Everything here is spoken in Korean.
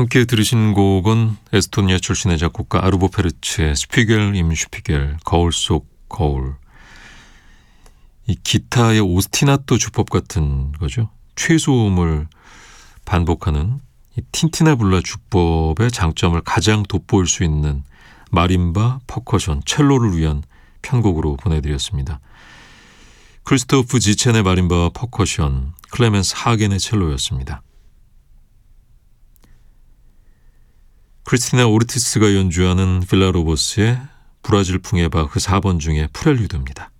함께 들으신 곡은 에스토니아 출신의 작곡가 아르보 페르츠의 슈피겔 임 슈피겔 거울 속 거울. 이 기타의 오스티나토 주법 같은 거죠. 최소음을 반복하는 이 틴티나블라 주법의 장점을 가장 돋보일 수 있는 마림바, 퍼커션, 첼로를 위한 편곡으로 보내드렸습니다. 크리스토프 지첸의 마림바와 퍼커션, 클레멘스 하겐의 첼로였습니다. 크리스티나 오르티스가 연주하는 빌라로보스의 브라질풍의 바흐 4번 중에 프렐류드입니다.